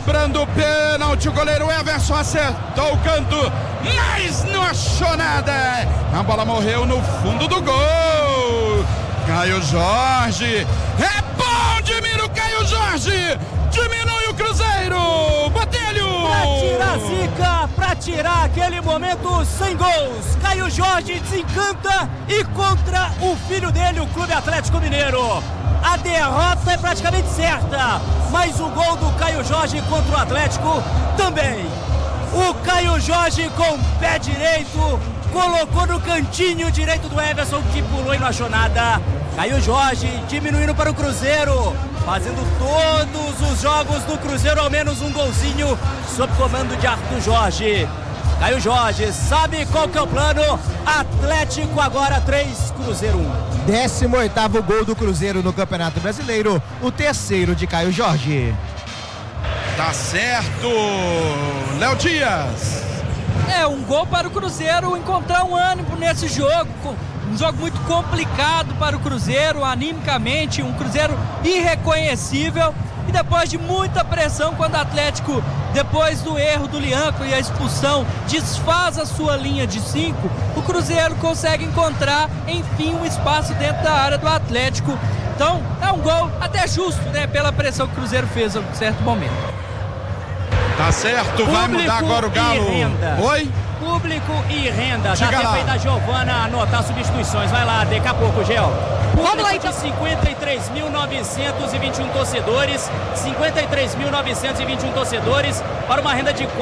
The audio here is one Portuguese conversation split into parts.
cobrando o pênalti, o goleiro Everson acertou o canto, mas não achou nada. A bola morreu no fundo do gol. Caio Jorge, é bom, diminui o Caio Jorge, diminui o Cruzeiro, Botelho! Pra tirar a zica, pra tirar aquele momento sem gols, Caio Jorge desencanta e contra o filho dele, o Clube Atlético Mineiro. A derrota é praticamente certa, mas o gol do Caio Jorge contra o Atlético também. O Caio Jorge com o pé direito colocou no cantinho direito do Everson, que pulou e não achou nada. Caio Jorge diminuindo para o Cruzeiro, fazendo todos os jogos do Cruzeiro ao menos um golzinho sob comando de Arthur Jorge. Caio Jorge sabe qual que é o plano. Atlético agora 3, Cruzeiro 1. 18º gol do Cruzeiro no Campeonato Brasileiro, o terceiro de Caio Jorge. Tá certo, Léo Dias. É um gol para o Cruzeiro encontrar um ânimo nesse jogo, um jogo muito complicado para o Cruzeiro, animicamente, um Cruzeiro irreconhecível. E depois de muita pressão, quando o Atlético, depois do erro do Lianco e a expulsão, desfaz a sua linha de 5, o Cruzeiro consegue encontrar, enfim, um espaço dentro da área do Atlético. Então, é um gol até justo, né, pela pressão que o Cruzeiro fez em certo momento. Tá certo, vai mudar agora o Galo. Oi? Público e renda. Dá Chega tempo lá. aí da Giovana anotar substituições. Vai lá, daqui a pouco, Gel. Vamos lá, então. 53.921 torcedores. 53.921 torcedores para uma renda de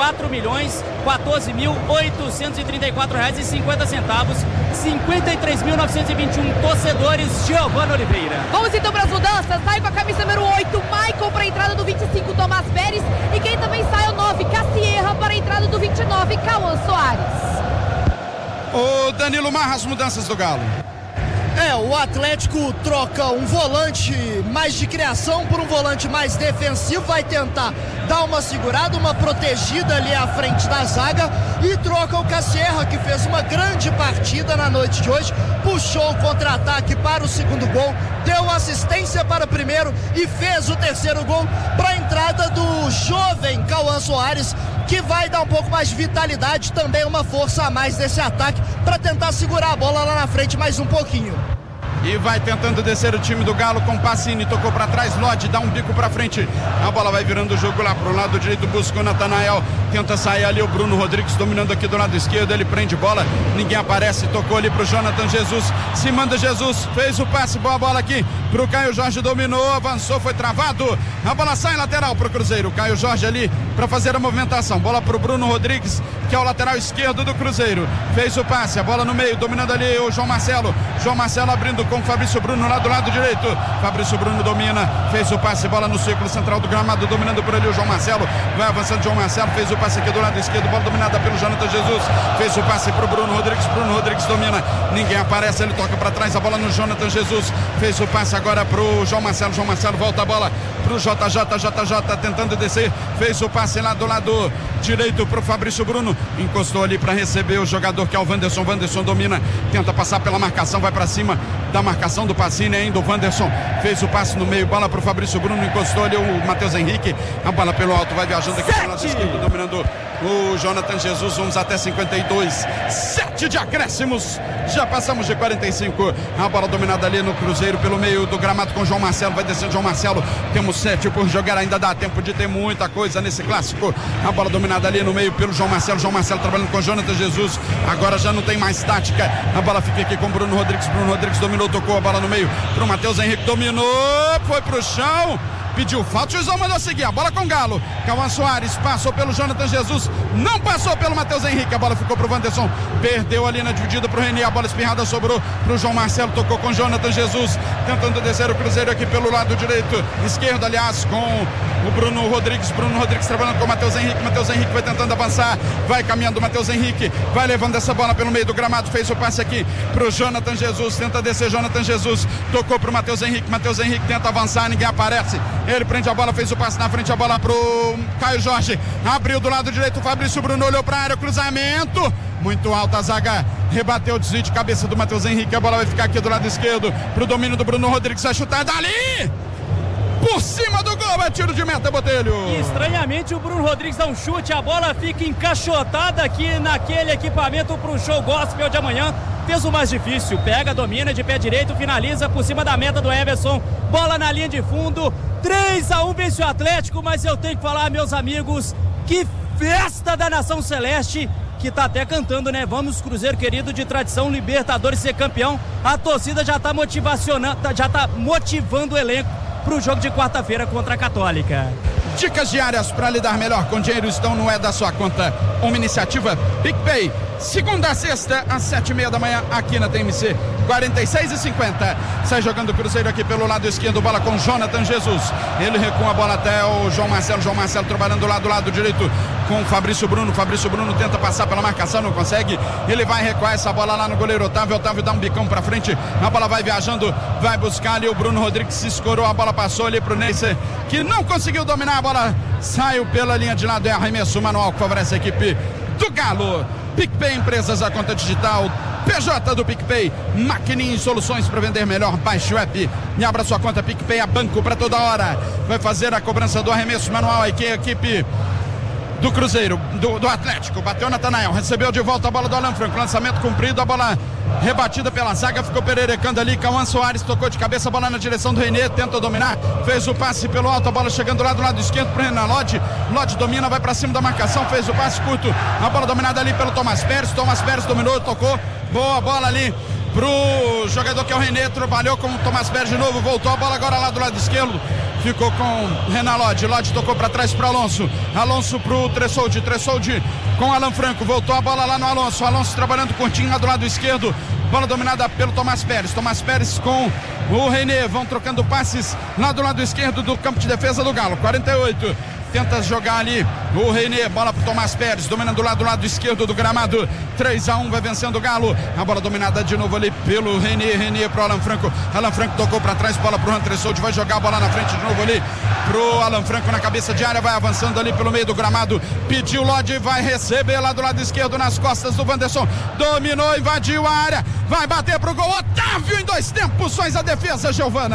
R$14.834,50. 53.921 torcedores. Giovana Oliveira. Vamos então para as mudanças. Sai com a camisa número 8, Michael para a entrada do 25, Tomás Pérez. E quem também sai é o 9, Cassierra para a entrada do 29, Cauã Soares. O Danilo Marra, as mudanças do Galo. O Atlético troca um volante mais de criação por um volante mais defensivo, vai tentar dar uma segurada, uma protegida ali à frente da zaga, e troca o Cassierra, que fez uma grande partida na noite de hoje, puxou o contra-ataque para o segundo gol, deu assistência para o primeiro e fez o terceiro gol para a entrada do jovem Cauã Soares, que vai dar um pouco mais de vitalidade, também uma força a mais nesse ataque para tentar segurar a bola lá na frente mais um pouquinho. E vai tentando descer o time do Galo com Pacini, tocou para trás, Lodi dá um bico para frente, a bola vai virando o jogo lá pro lado direito, busca o Natanael, tenta sair ali o Bruno Rodrigues dominando aqui do lado esquerdo, ele prende bola, ninguém aparece, tocou ali pro Jonathan Jesus, se manda Jesus, fez o passe, boa bola aqui pro Caio Jorge, dominou, avançou, foi travado, a bola sai lateral pro Cruzeiro, Caio Jorge ali para fazer a movimentação, bola pro Bruno Rodrigues, que é o lateral esquerdo do Cruzeiro, fez o passe, a bola no meio, dominando ali o João Marcelo abrindo com o Fabrício Bruno lá do lado direito, Fabrício Bruno domina, fez o passe, bola no círculo central do gramado, dominando por ali o João Marcelo, vai avançando João Marcelo, fez o passe aqui do lado esquerdo, bola dominada pelo Jonathan Jesus, fez o passe pro Bruno Rodrigues domina, ninguém aparece, ele toca para trás, a bola no Jonathan Jesus, fez o passe agora pro João Marcelo volta a bola pro JJ tentando descer, fez o passe lá do lado direito pro Fabrício Bruno, encostou ali para receber o jogador que é o Wanderson domina, tenta passar pela marcação, vai para cima da marcação do Pacini ainda, o Wanderson fez o passe no meio, bola pro Fabrício Bruno, encostou ali o Matheus Henrique, a bola pelo alto, vai viajando aqui pelo lado esquerdo, dominando o Jonathan Jesus, vamos até 52, 7 de acréscimos, já passamos de 45, a bola dominada ali no Cruzeiro, pelo meio do gramado com João Marcelo, vai descendo João Marcelo, temos 7 por jogar, ainda dá tempo de ter muita coisa nesse clássico, a bola dominada ali no meio pelo João Marcelo trabalhando com Jonathan Jesus, agora já não tem mais tática, a bola fica aqui com Bruno Rodrigues dominou, tocou a bola no meio pro Matheus Henrique, dominou, foi pro chão, pediu falta, o juizão mandou seguir, a bola com o Galo, Cauã Soares passou pelo Jonathan Jesus, não passou pelo Matheus Henrique, a bola ficou pro Wanderson, perdeu ali na dividida pro Renier, a bola espirrada sobrou pro João Marcelo, tocou com Jonathan Jesus, tentando descer o Cruzeiro aqui pelo lado direito, esquerdo aliás, com o Bruno Rodrigues trabalhando com o Matheus Henrique vai tentando avançar, vai caminhando o Matheus Henrique, vai levando essa bola pelo meio do gramado, fez o passe aqui pro Jonathan Jesus, tenta descer Jonathan Jesus, tocou pro Matheus Henrique tenta avançar, ninguém aparece, ele prende a bola, fez o passe na frente, a bola pro Caio Jorge, abriu do lado direito, o Fabrício Bruno olhou pra área, cruzamento, muito alta a zaga, rebateu o desvio de cabeça do Matheus Henrique, a bola vai ficar aqui do lado esquerdo, pro domínio do Bruno Rodrigues, vai chutar dali! por cima do gol, é tiro de meta, Botelho. E estranhamente o Bruno Rodrigues dá um chute, a bola fica encaixotada aqui naquele equipamento para o show gospel de amanhã. Fez o mais difícil, pega, domina de pé direito, finaliza por cima da meta do Everson, bola na linha de fundo, 3-1 vence o Atlético, mas eu tenho que falar, meus amigos, que festa da Nação Celeste, que tá até cantando, né? Vamos, Cruzeiro querido de tradição, Libertadores ser campeão. A torcida já tá motivando o elenco pro jogo de quarta-feira contra a Católica. Dicas diárias para lidar melhor com dinheiro estão no É da Sua Conta. Uma iniciativa PicPay. Segunda a sexta, às 7h30 da manhã, aqui na TMC. 46,50. Sai jogando o Cruzeiro aqui pelo lado esquerdo. Bola com Jonathan Jesus. Ele recua a bola até o João Marcelo. João Marcelo trabalhando lá do lado direito com o Fabrício Bruno. Fabrício Bruno tenta passar pela marcação, não consegue. Ele vai recuar essa bola lá no goleiro Otávio. Otávio dá um bicão pra frente. A bola vai viajando, vai buscar ali o Bruno Rodrigues. Se escorou, a bola passou ali pro Neisser, que não conseguiu dominar a bola. Saiu pela linha de lado. É arremesso manual que favorece a equipe do Galo. PicPay Empresas, a conta digital. PJ do PicPay, maquininha e soluções para vender melhor. Baixe o app e abra sua conta PicPay, a banco para toda hora. Vai fazer a cobrança do arremesso manual aqui a equipe do Cruzeiro, do Atlético. Bateu Natanael, recebeu de volta a bola do Alan Franco, lançamento cumprido, a bola rebatida pela zaga, ficou pererecando ali. Cauã Soares tocou de cabeça, a bola na direção do René, tenta dominar, fez o passe pelo alto, a bola chegando lá do lado esquerdo pro Renan Lodge. Lodge domina, vai pra cima da marcação, fez o passe curto, a bola dominada ali pelo Tomás Pérez. Tomás Pérez dominou, tocou, boa bola ali pro jogador que é o René, trabalhou com o Tomás Pérez de novo, voltou a bola agora lá do lado esquerdo, ficou com Renan Lodge. Lodge tocou para trás para Alonso. Alonso pro Tressoldi. Tressoldi com Alan Franco. Voltou a bola lá no Alonso. Alonso trabalhando curtinho lá do lado esquerdo. Bola dominada pelo Tomás Pérez. Tomás Pérez com o René. Vão trocando passes lá do lado esquerdo do campo de defesa do Galo. 48. Tenta jogar ali o René, bola pro Tomás Pérez, dominando lá do lado esquerdo do gramado. 3-1, vai vencendo o Galo. A bola dominada de novo ali pelo René. René pro Alan Franco. Alan Franco tocou pra trás, bola pro André Souza. Vai jogar a bola na frente de novo ali pro Alan Franco na cabeça de área. Vai avançando ali pelo meio do gramado. Pediu Lodge, vai receber lá do lado esquerdo nas costas do Wanderson. Dominou, invadiu a área. Vai bater pro gol. Otávio em 2 tempos. Faz a defesa, Giovana.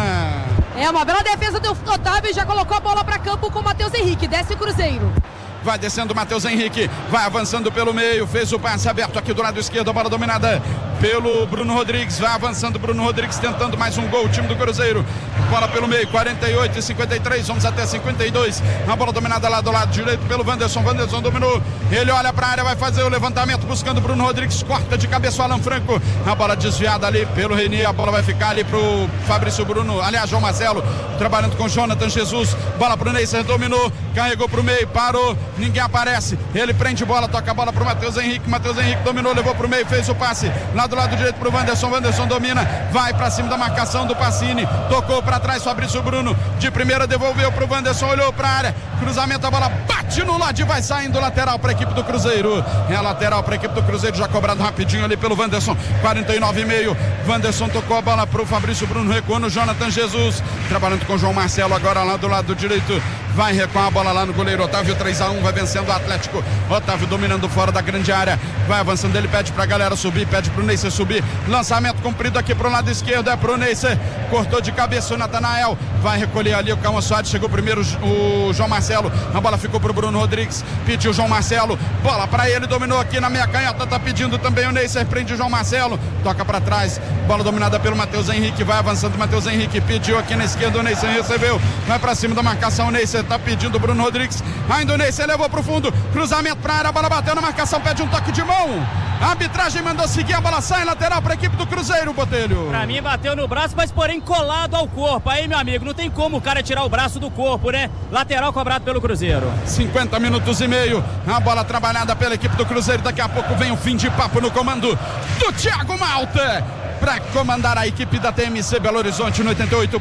É uma bela defesa do Otávio, já colocou a bola para campo com o Matheus Henrique, desce o Cruzeiro. Vai descendo o Matheus Henrique, vai avançando pelo meio, fez o passe aberto aqui do lado esquerdo, a bola dominada pelo Bruno Rodrigues, vai avançando Bruno Rodrigues, tentando mais um gol, o time do Cruzeiro, bola pelo meio, 48 e 53, vamos até 52, a bola dominada lá do lado direito pelo Wanderson. Wanderson dominou, ele olha pra área, vai fazer o levantamento, buscando Bruno Rodrigues, corta de cabeça o Alan Franco, a bola desviada ali pelo René, a bola vai ficar ali pro Fabrício Bruno, aliás, João Marcelo, trabalhando com Jonathan Jesus, bola pro Neisser, dominou, carregou pro meio, parou, ninguém aparece, ele prende bola, toca a bola pro Matheus Henrique. Matheus Henrique dominou, levou pro meio, fez o passe lá do lado direito pro Wanderson. Wanderson domina, vai pra cima da marcação do Pacini, tocou pra trás, Fabrício Bruno de primeira, devolveu pro Wanderson, olhou pra área, cruzamento, a bola bate no lado e vai saindo, lateral pra equipe do Cruzeiro. É a lateral pra equipe do Cruzeiro, já cobrado rapidinho ali pelo Wanderson. 49,5, Wanderson tocou a bola pro Fabrício Bruno, recuou no Jonathan Jesus, trabalhando com o João Marcelo agora lá do lado direito, vai recuar a bola lá no goleiro Otávio. 3-1, vai vencendo o Atlético. Otávio dominando fora da grande área, vai avançando, ele pede pra galera subir, pede pro Neisser subir, lançamento comprido aqui pro lado esquerdo, é pro Neisser, cortou de cabeça o Natanael, vai recolher ali o Cauã Soares, chegou primeiro o João Marcelo, a bola ficou pro Bruno Rodrigues, pediu o João Marcelo, bola pra ele, dominou aqui na meia canhota, tá pedindo também o Neisser, prende o João Marcelo, toca pra trás, bola dominada pelo Matheus Henrique, vai avançando o Matheus Henrique, pediu aqui na esquerda, o Neisser recebeu, vai pra cima da marcação, o Neisser tá pedindo o Bruno Rodrigues, ainda o Neisser levou pro fundo, cruzamento pra área, a bola bateu na marcação, pede um toque de mão, a arbitragem mandou seguir, a bola sai lateral pra equipe do Cruzeiro, Botelho. Pra mim bateu no braço, mas porém colado ao corpo, aí meu amigo, não tem como o cara tirar o braço do corpo, né? Lateral cobrado pelo Cruzeiro. 50 minutos e meio, a bola trabalhada pela equipe do Cruzeiro, daqui a pouco vem o fim de papo no comando do Thiago Malta, para comandar a equipe da TMC Belo Horizonte no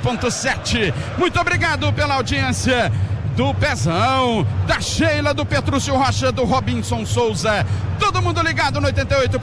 88.7. Muito obrigado pela audiência do Pezão, da Sheila, do Petrúcio Rocha, do Robinson Souza, todo mundo ligado no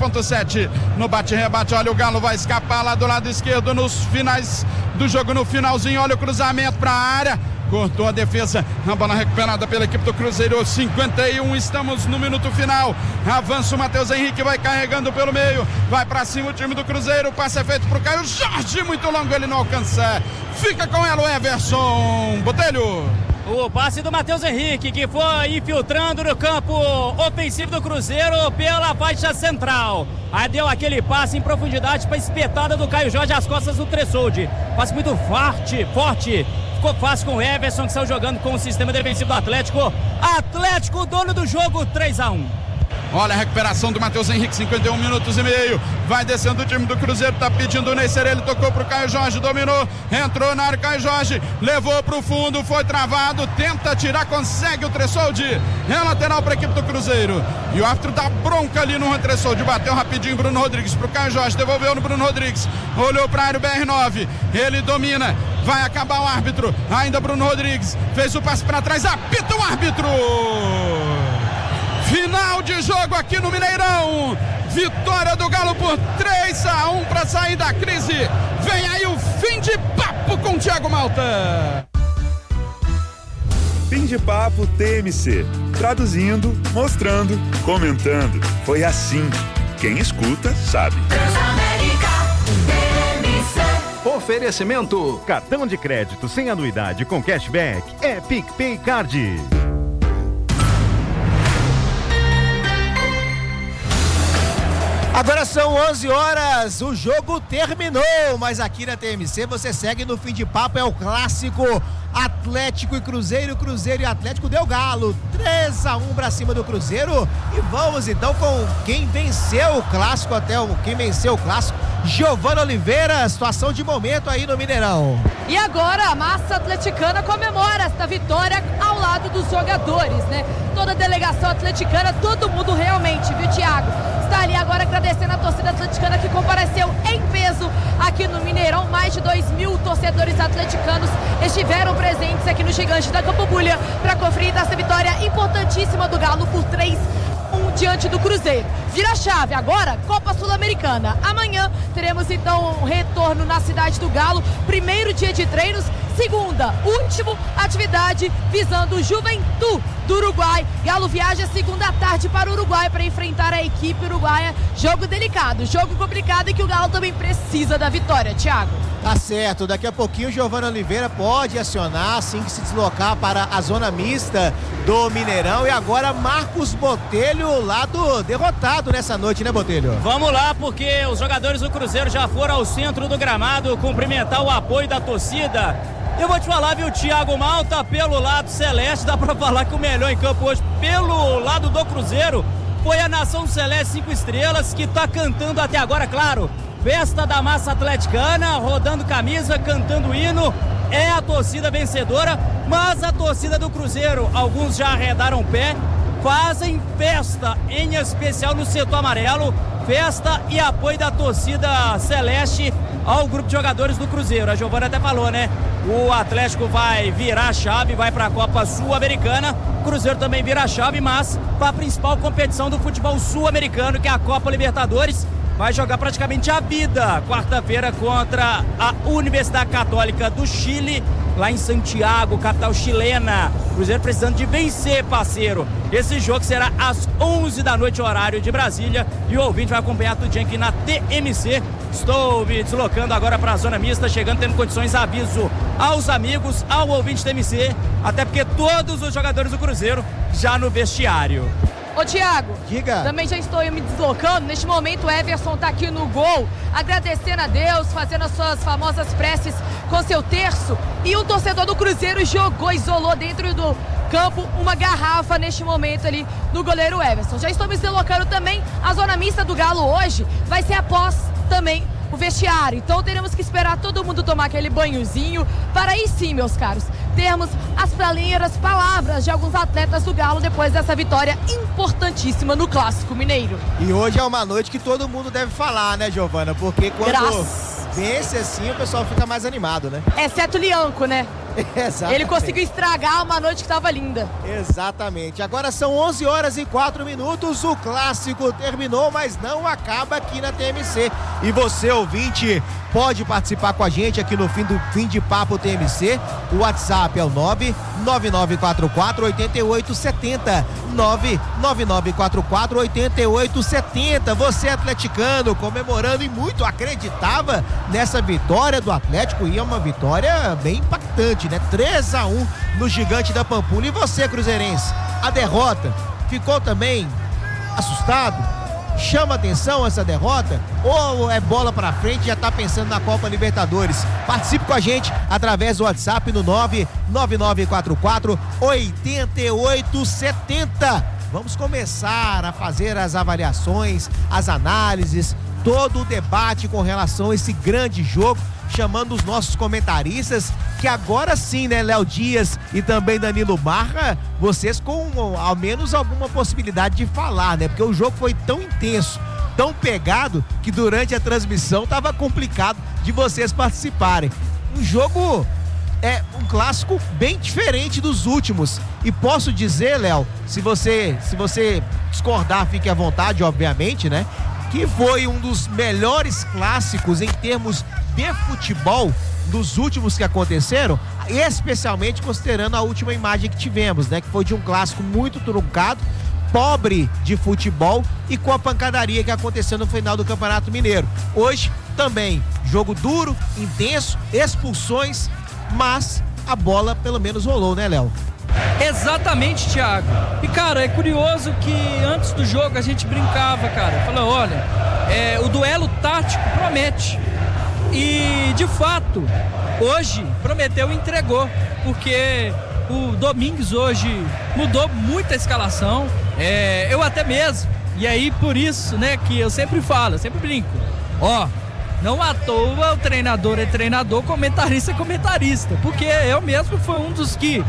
88.7, no bate-rebate. Olha, o Galo vai escapar lá do lado esquerdo nos finais do jogo, no finalzinho, olha o cruzamento pra área, cortou a defesa, a bola recuperada pela equipe do Cruzeiro, 51, estamos no minuto final, avança o Matheus Henrique, vai carregando pelo meio, vai pra cima o time do Cruzeiro, o passe é feito pro Caio Jorge, muito longo, ele não alcança, fica com ela o Everson Botelho. O passe do Matheus Henrique, que foi infiltrando no campo ofensivo do Cruzeiro pela faixa central. Aí deu aquele passe em profundidade para a espetada do Caio Jorge às costas do Tressoldi. Passe muito forte. Ficou fácil com o Everson, que saiu jogando com o sistema defensivo do Atlético. Atlético, dono do jogo, 3-1. Olha a recuperação do Matheus Henrique, 51 minutos e meio. Vai descendo o time do Cruzeiro, tá pedindo o Neisser, ele tocou pro Caio Jorge, dominou, entrou na área, Caio Jorge, levou pro fundo, foi travado, tenta tirar, consegue o Tressoldi. É lateral pra equipe do Cruzeiro. E o árbitro dá bronca ali no Tressoldi, bateu rapidinho Bruno Rodrigues pro Caio Jorge, devolveu no Bruno Rodrigues, olhou pra área o BR9, ele domina, vai acabar o árbitro, ainda Bruno Rodrigues, fez o passe pra trás, apita o árbitro. Final de jogo aqui no Mineirão. Vitória do Galo por 3-1 para sair da crise. Vem aí o fim de papo com o Thiago Malta. Fim de papo TMC. Traduzindo, mostrando, comentando. Foi assim. Quem escuta sabe. Oferecimento: cartão de crédito sem anuidade com cashback é PicPay Card. Agora são 11 horas, o jogo terminou, mas aqui na TMC você segue no Fim de Papo, é o clássico Atlético e Cruzeiro, Cruzeiro e Atlético deu Galo, 3-1 pra cima do Cruzeiro. E vamos então com quem venceu o clássico, Giovana Oliveira, situação de momento aí no Mineirão. E agora a massa atleticana comemora esta vitória ao lado dos jogadores, né? Toda a delegação atleticana, todo mundo realmente, viu, Thiago? Está ali agora agradecendo a torcida atleticana que compareceu em peso aqui no Mineirão. Mais de 2.000 torcedores atleticanos estiveram presentes aqui no Gigante da Campobulha para conferir essa vitória importantíssima do Galo por 3-1 diante do Cruzeiro. Vira a chave agora, Copa Sul-Americana. Amanhã teremos então um retorno na cidade do Galo, primeiro dia de treinos, segunda, última atividade visando o Juventude do Uruguai. Galo viaja segunda à tarde para o Uruguai para enfrentar a equipe uruguaia. Jogo delicado, jogo complicado e que o Galo também precisa da vitória, Thiago. Tá certo, daqui a pouquinho o Giovana Oliveira pode acionar assim que se deslocar para a zona mista do Mineirão. E agora Marcos Botelho, lado derrotado nessa noite, né, Botelho? Vamos lá, porque os jogadores do Cruzeiro já foram ao centro do gramado cumprimentar o apoio da torcida. Eu vou te falar, viu, Thiago Malta, pelo lado celeste, dá pra falar que o melhor em campo hoje, pelo lado do Cruzeiro, foi a Nação Celeste 5 Estrelas, que tá cantando até agora, claro, festa da massa atleticana, rodando camisa, cantando hino, é a torcida vencedora, mas a torcida do Cruzeiro, alguns já arredaram o pé, fazem festa, em especial no setor amarelo, festa e apoio da torcida celeste ao grupo de jogadores do Cruzeiro. A Giovana até falou, né? O Atlético vai virar a chave, vai para a Copa Sul-Americana. O Cruzeiro também vira a chave, mas para a principal competição do futebol sul-americano, que é a Copa Libertadores, vai jogar praticamente a vida quarta-feira contra a Universidade Católica do Chile, lá em Santiago, capital chilena. Cruzeiro precisando de vencer, parceiro. Esse jogo será às 11 da noite, horário de Brasília, e o ouvinte vai acompanhar tudo aqui na TMC. Estou me deslocando agora para a zona mista, chegando, tendo condições, aviso aos amigos, ao ouvinte TMC, até porque todos os jogadores do Cruzeiro já no vestiário. Ô Thiago, diga. Também já estou me deslocando. Neste momento o Everson está aqui no gol, agradecendo a Deus, fazendo as suas famosas preces com seu terço. E um torcedor do Cruzeiro isolou dentro do campo uma garrafa neste momento ali no goleiro Everson. Já estou me deslocando também. A zona mista do Galo hoje vai ser após também o vestiário, então teremos que esperar todo mundo tomar aquele banhozinho para aí sim, meus caros, termos as primeiras palavras de alguns atletas do Galo depois dessa vitória importantíssima no Clássico Mineiro. E hoje é uma noite que todo mundo deve falar, né, Giovana? Porque quando vence assim o pessoal fica mais animado, né? Exceto o Lianco, né? Exatamente. Ele conseguiu estragar uma noite que estava linda. Exatamente. Agora são 11h04. O clássico terminou, mas não acaba aqui na TMC. E você, ouvinte, pode participar com a gente aqui no Fim de Papo TMC. O WhatsApp é o 99944-8870. 99944-8870. Você, atleticano, comemorando e muito acreditava nessa vitória do Atlético, e é uma vitória bem impactante, né? 3-1 no Gigante da Pampulha. E você, cruzeirense, a derrota ficou também assustado? Chama atenção essa derrota? Ou é bola pra frente e já tá pensando na Copa Libertadores? Participe com a gente através do WhatsApp no 99944-8870. Vamos começar a fazer as avaliações, as análises, todo o debate com relação a esse grande jogo, chamando os nossos comentaristas, que agora sim, né, Léo Dias e também Danilo Marra, vocês com ao menos alguma possibilidade de falar, né? Porque o jogo foi tão intenso, tão pegado, que durante a transmissão tava complicado de vocês participarem. Um jogo, um clássico bem diferente dos últimos. E posso dizer, Léo, se você discordar, fique à vontade, obviamente, né? Que foi um dos melhores clássicos em termos de futebol dos últimos que aconteceram, especialmente considerando a última imagem que tivemos, né? Que foi de um clássico muito truncado, pobre de futebol e com a pancadaria que aconteceu no final do Campeonato Mineiro. Hoje também, jogo duro, intenso, expulsões, mas a bola pelo menos rolou, né, Léo? Exatamente, Thiago. E, cara, é curioso que antes do jogo a gente brincava, cara, falando, olha, o duelo tático promete. E, de fato, hoje prometeu e entregou, porque o Domingues hoje mudou muito a escalação. Eu até mesmo, e aí por isso, né, que eu sempre falo, eu sempre brinco, não à toa o treinador é treinador, comentarista é comentarista, porque eu mesmo fui um dos que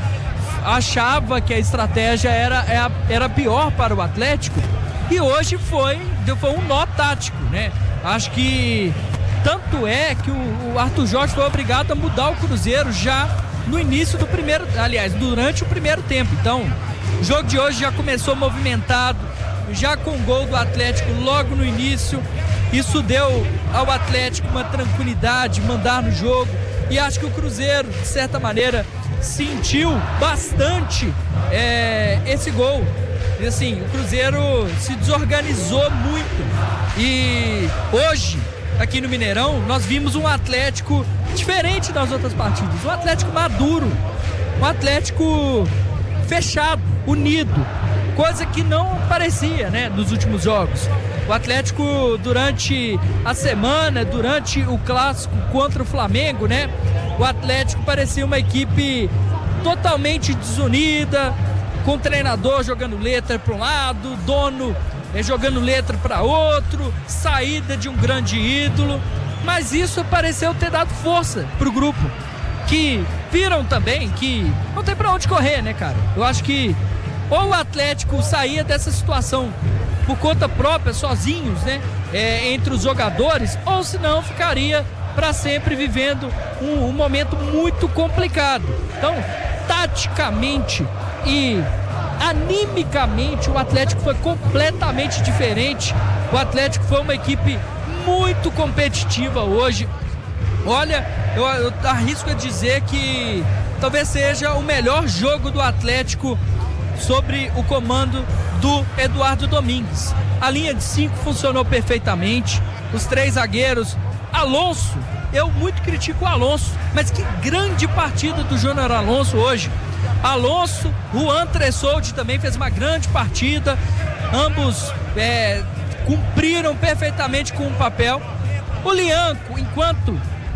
achava que a estratégia era pior para o Atlético, e hoje foi um nó tático, né? Acho que tanto é que o Arthur Jorge foi obrigado a mudar o Cruzeiro já no início do primeiro, aliás, durante o primeiro tempo. Então, o jogo de hoje já começou movimentado, já com gol do Atlético logo no início. Isso deu ao Atlético uma tranquilidade, mandar no jogo, e acho que o Cruzeiro, de certa maneira, sentiu bastante esse gol. E assim, o Cruzeiro se desorganizou muito, e hoje, aqui no Mineirão, nós vimos um Atlético diferente das outras partidas, um Atlético maduro, um Atlético fechado, unido, coisa que não parecia, né, nos últimos jogos. O Atlético, durante a semana, durante o clássico contra o Flamengo, né, o Atlético parecia uma equipe totalmente desunida, com o treinador jogando letra para um lado, dono jogando letra para outro, saída de um grande ídolo, mas isso pareceu ter dado força pro grupo, que viram também que não tem para onde correr, né, cara? Eu acho que ou o Atlético saía dessa situação por conta própria, sozinhos, né, entre os jogadores, ou senão ficaria para sempre vivendo um momento muito complicado. Então, taticamente e animicamente, o Atlético foi completamente diferente. O Atlético foi uma equipe muito competitiva hoje. Olha, eu arrisco a dizer que talvez seja o melhor jogo do Atlético sobre o comando do Eduardo Domingues. A linha de 5 funcionou perfeitamente. Os 3 zagueiros, Alonso, eu muito critico o Alonso, mas que grande partida do Júnior Alonso hoje. Alonso, Juan Tressoldi também fez uma grande partida, ambos cumpriram perfeitamente com o papel. O Lianco, enquanto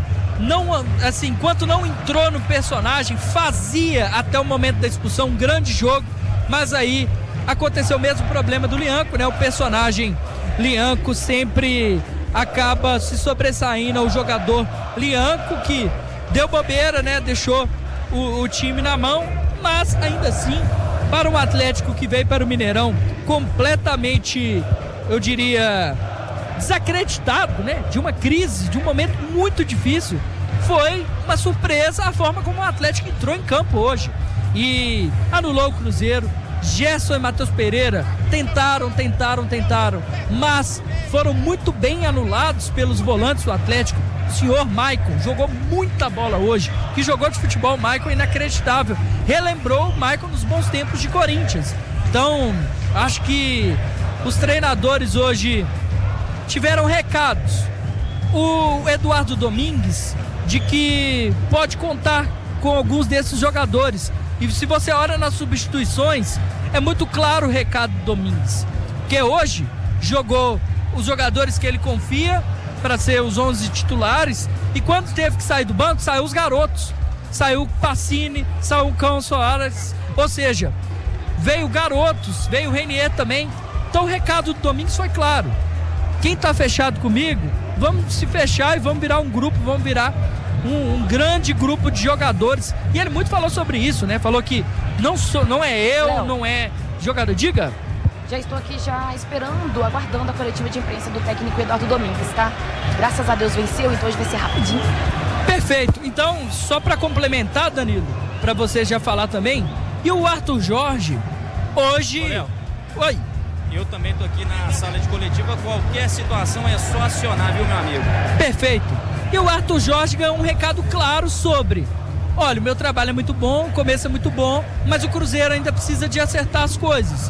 não entrou no personagem, fazia até o momento da expulsão um grande jogo, mas aí aconteceu o mesmo problema do Lianco, né? O personagem Lianco sempre acaba se sobressaindo ao jogador Lianco, que deu bobeira, né? Deixou o time na mão, mas ainda assim, para um Atlético que veio para o Mineirão completamente, eu diria, desacreditado, né? De uma crise, de um momento muito difícil. foi uma surpresa a forma como o Atlético entrou em campo hoje e anulou o Cruzeiro. Gerson e Matheus Pereira tentaram, mas foram muito bem anulados pelos volantes do Atlético. O senhor Maicon jogou muita bola hoje. Que jogou de futebol, o Maicon, inacreditável. Relembrou o Maicon nos bons tempos de Corinthians. Então, acho que os treinadores hoje tiveram recados. O Eduardo Domingues, de que pode contar com alguns desses jogadores. E se você olha nas substituições, é muito claro o recado do Domingues. Porque hoje jogou os jogadores que ele confia para ser os 11 titulares. E quando teve que sair do banco, saiu os garotos. Saiu o Pacini, saiu o Cão Soares. Ou seja, veio garotos, veio o Renier também. Então o recado do Domingues foi claro. Quem está fechado comigo, vamos se fechar e vamos virar um grupo, vamos virar um grande grupo de jogadores. E ele muito falou sobre isso, né? Falou que não é eu, Léo, não é jogador. Diga. Já estou aqui esperando, aguardando a coletiva de imprensa do técnico Eduardo Domingues, tá? Graças a Deus venceu, então hoje vai ser rapidinho. Perfeito. Então, só para complementar, Danilo, para você já falar também, e o Arthur Jorge, hoje... Ô, Léo. Oi. Eu também tô aqui na sala de coletiva, qualquer situação é só acionar, viu, meu amigo? Perfeito. E o Arthur Jorge ganhou um recado claro sobre: olha, o meu trabalho é muito bom, o começo é muito bom, mas o Cruzeiro ainda precisa de acertar as coisas.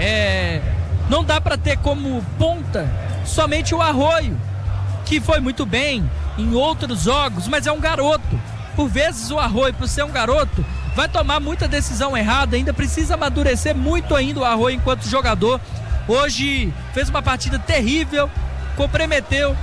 Não dá para ter como ponta somente o Arroio, que foi muito bem em outros jogos, mas é um garoto. Por vezes o Arroio, por ser um garoto, vai tomar muita decisão errada, ainda precisa amadurecer muito ainda o Arroio enquanto jogador. Hoje fez uma partida terrível, comprometeu,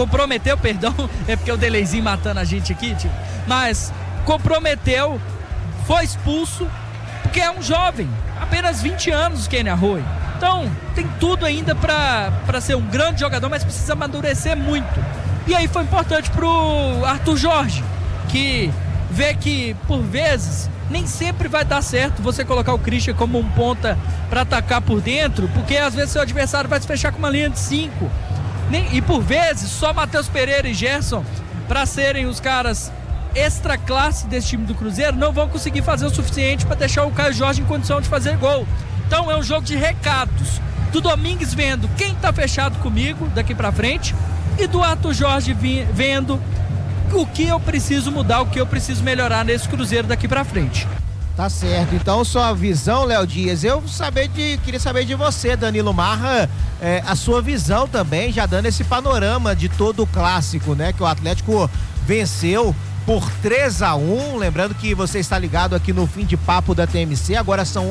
é porque o delayzinho matando a gente aqui, tio, mas comprometeu, foi expulso, porque é um jovem, apenas 20 anos o Kenny Arroio. Então tem tudo ainda para ser um grande jogador, mas precisa amadurecer muito. E aí foi importante pro Arthur Jorge, que vê que por vezes nem sempre vai dar certo você colocar o Christian como um ponta para atacar por dentro, porque às vezes seu adversário vai se fechar com uma linha de 5. E por vezes só Matheus Pereira e Gerson, para serem os caras extra classe desse time do Cruzeiro, não vão conseguir fazer o suficiente para deixar o Caio Jorge em condição de fazer gol. Então é um jogo de recados do Domingues vendo quem tá fechado comigo daqui para frente, e do Arthur Jorge vendo o que eu preciso mudar, o que eu preciso melhorar nesse Cruzeiro daqui para frente. Tá certo, então sua visão, Léo Dias, queria saber de você, Danilo Marra, a sua visão também, já dando esse panorama de todo o clássico, né, que o Atlético venceu por 3-1, lembrando que você está ligado aqui no Fim de Papo da TMC, agora são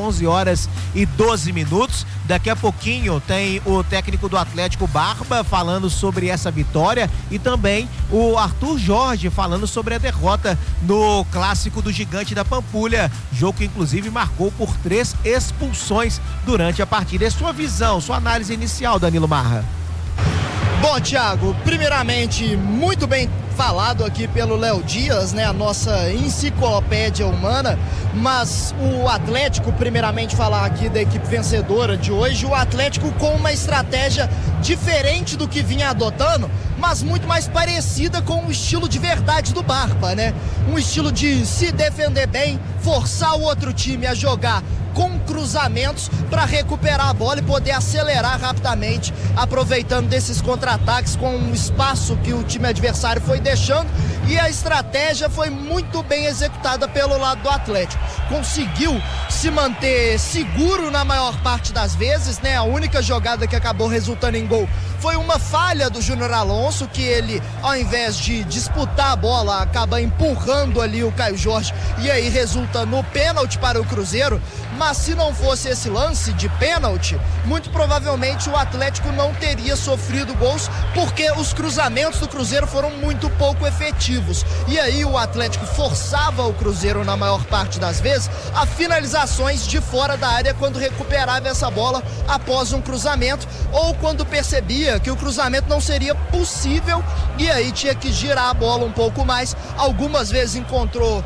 11h12, daqui a pouquinho tem o técnico do Atlético, Barba, falando sobre essa vitória, e também o Arthur Jorge falando sobre a derrota no clássico do Gigante da Pampulha, jogo que inclusive marcou por 3 expulsões durante a partida. É sua visão, sua análise inicial, Danilo Marra. Bom, Thiago, primeiramente, muito bem falado aqui pelo Léo Dias, né, a nossa enciclopédia humana, mas o Atlético, primeiramente falar aqui da equipe vencedora de hoje, o Atlético com uma estratégia diferente do que vinha adotando, mas muito mais parecida com o estilo de verdade do Barba, né? Um estilo de se defender bem, forçar o outro time a jogar com cruzamentos para recuperar a bola e poder acelerar rapidamente, aproveitando desses contra-ataques com o espaço que o time adversário foi deixando, e a estratégia foi muito bem executada pelo lado do Atlético. Conseguiu se manter seguro na maior parte das vezes, né? A única jogada que acabou resultando em gol foi uma falha do Júnior Alonso, que ele, ao invés de disputar a bola, acaba empurrando ali o Caio Jorge, e aí resulta no pênalti para o Cruzeiro. Mas se não fosse esse lance de pênalti, muito provavelmente o Atlético não teria sofrido gols, porque os cruzamentos do Cruzeiro foram muito pouco efetivos. E aí o Atlético forçava o Cruzeiro, na maior parte das vezes, a finalizações de fora da área quando recuperava essa bola após um cruzamento, ou quando percebia que o cruzamento não seria possível e aí tinha que girar a bola um pouco mais. Algumas vezes encontrou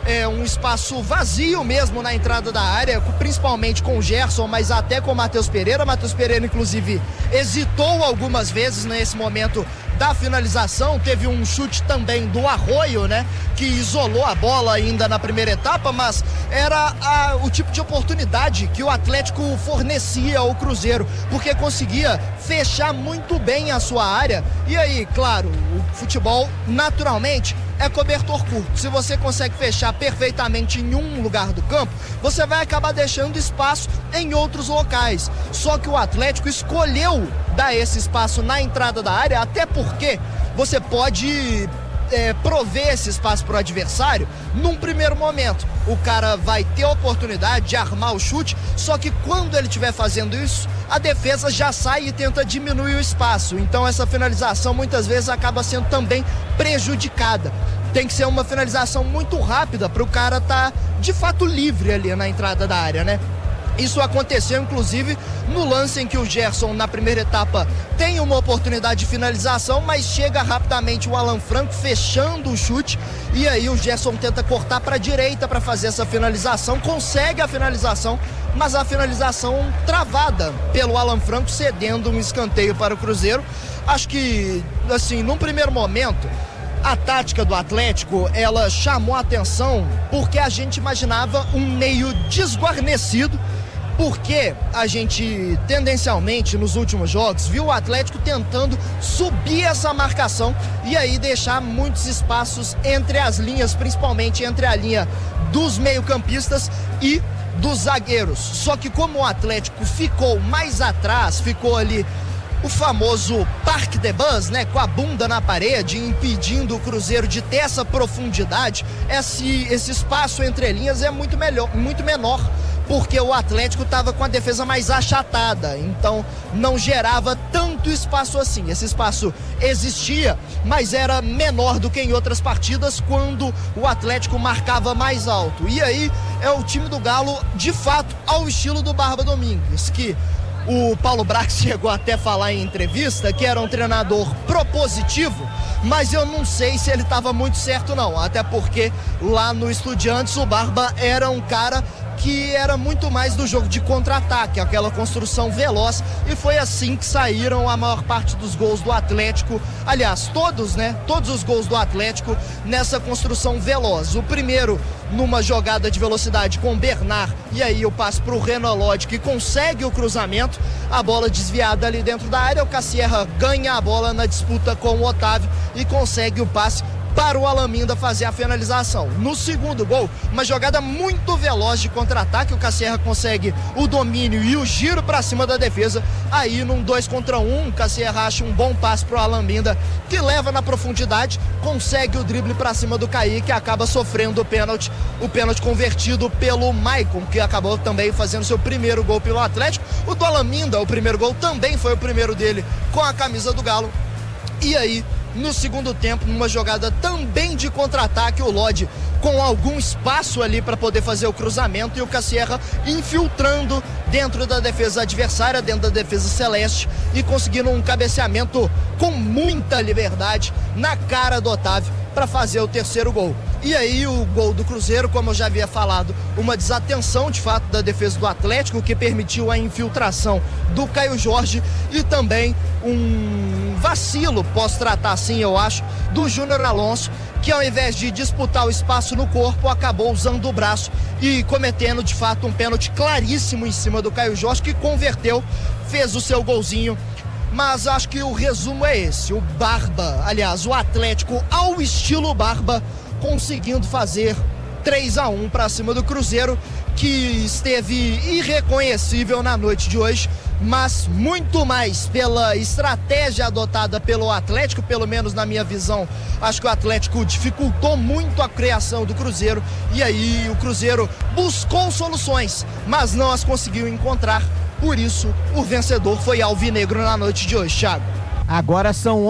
um espaço vazio mesmo na entrada da área, principalmente com o Gerson, mas até com o Matheus Pereira. Matheus Pereira, inclusive, hesitou algumas vezes nesse momento da finalização. Teve um chute também do Arroio, né, que isolou a bola ainda na primeira etapa, mas era o tipo de oportunidade que o Atlético fornecia ao Cruzeiro, porque conseguia fechar muito bem a sua área. E aí, claro, o futebol naturalmente é cobertor curto. Se você consegue fechar perfeitamente em um lugar do campo, você vai acabar deixando espaço em outros locais. Só que o Atlético escolheu dar esse espaço na entrada da área, até porque você pode prover esse espaço para o adversário num primeiro momento. O cara vai ter a oportunidade de armar o chute, só que quando ele estiver fazendo isso, a defesa já sai e tenta diminuir o espaço. Então essa finalização muitas vezes acaba sendo também prejudicada. Tem que ser uma finalização muito rápida para o cara estar de fato livre ali na entrada da área, né? Isso aconteceu, inclusive, no lance em que o Gerson, na primeira etapa, tem uma oportunidade de finalização, mas chega rapidamente o Alan Franco fechando o chute, e aí o Gerson tenta cortar para a direita para fazer essa finalização, consegue a finalização, mas a finalização travada pelo Alan Franco, cedendo um escanteio para o Cruzeiro. Acho que, assim, num primeiro momento, a tática do Atlético, ela chamou a atenção porque a gente imaginava um meio desguarnecido, porque a gente tendencialmente nos últimos jogos viu o Atlético tentando subir essa marcação e aí deixar muitos espaços entre as linhas, principalmente entre a linha dos meio-campistas e dos zagueiros. Só que como o Atlético ficou mais atrás, ficou ali o famoso parque de bus, né, com a bunda na parede, impedindo o Cruzeiro de ter essa profundidade, esse espaço entre linhas é muito menor, porque o Atlético estava com a defesa mais achatada, então não gerava tanto espaço assim. Esse espaço existia, mas era menor do que em outras partidas, quando o Atlético marcava mais alto. E aí é o time do Galo, de fato, ao estilo do Barba Domingues, que o Paulo Brax chegou até a falar em entrevista que era um treinador propositivo, mas eu não sei se ele estava muito certo não, até porque lá no Estudiantes o Barba era um cara que era muito mais do jogo de contra-ataque, aquela construção veloz, e foi assim que saíram a maior parte dos gols do Atlético, aliás, todos os gols do Atlético nessa construção veloz. O primeiro numa jogada de velocidade com o Bernard, e aí o passe para o Renan Lodge, que consegue o cruzamento, a bola desviada ali dentro da área, o Cassierra ganha a bola na disputa com o Otávio e consegue o passe para o Alaminda fazer a finalização. No segundo gol, uma jogada muito veloz de contra-ataque, o Cassierra consegue o domínio e o giro para cima da defesa. Aí num 2 contra 1, o Cassierra acha um bom passe para o Alaminda, que leva na profundidade, consegue o drible para cima do Kaique, que acaba sofrendo o pênalti convertido pelo Maicon, que acabou também fazendo seu primeiro gol pelo Atlético. O do Alaminda, o primeiro gol, também foi o primeiro dele com a camisa do Galo. E aí, no segundo tempo, numa jogada também de contra-ataque, o Lodge com algum espaço ali para poder fazer o cruzamento e o Cassierra infiltrando dentro da defesa adversária, dentro da defesa celeste, e conseguindo um cabeceamento com muita liberdade na cara do Otávio para fazer o terceiro gol. E aí o gol do Cruzeiro, como eu já havia falado, uma desatenção de fato da defesa do Atlético, que permitiu a infiltração do Caio Jorge, e também um vacilo, posso tratar assim eu acho, do Júnior Alonso, que ao invés de disputar o espaço no corpo, acabou usando o braço e cometendo de fato um pênalti claríssimo em cima do Caio Jorge, que converteu, fez o seu golzinho. Mas acho que o resumo é esse: o Barba, aliás, o Atlético ao estilo Barba, conseguindo fazer 3-1 para cima do Cruzeiro, que esteve irreconhecível na noite de hoje, mas muito mais pela estratégia adotada pelo Atlético, pelo menos na minha visão. Acho que o Atlético dificultou muito a criação do Cruzeiro, e aí o Cruzeiro buscou soluções, mas não as conseguiu encontrar. Por isso, o vencedor foi alvinegro na noite de hoje, Thiago. Agora são